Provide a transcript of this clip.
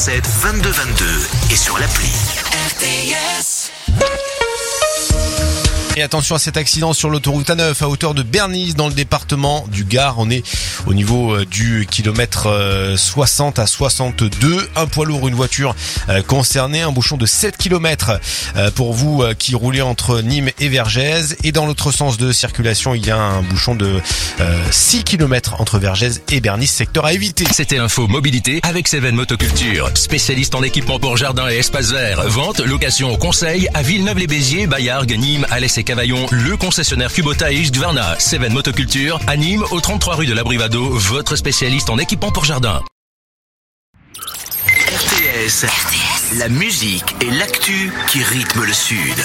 7 22 22 et sur l'appli RTS. Et attention à cet accident sur l'autoroute A9 à hauteur de Bernis dans le département du Gard. On est au niveau du kilomètre 60 à 62. Un poids lourd, une voiture concernée. Un bouchon de 7 km pour vous qui roulez entre Nîmes et Vergès. Et dans l'autre sens de circulation, il y a un bouchon de 6 km entre Vergès et Bernis, secteur à éviter. C'était l'info mobilité avec Seven Motoculture, spécialiste en équipement pour jardin et espace vert. Vente, location, conseil à Villeneuve-les-Béziers, Bayargues, Nîmes, Alès et Cavaillon. Le concessionnaire Kubota et Husqvarna. Seven Motoculture à Nîmes, au 33 rue de l'Abrivado, votre spécialiste en équipement pour jardin. RTS, la musique et l'actu qui rythment le Sud.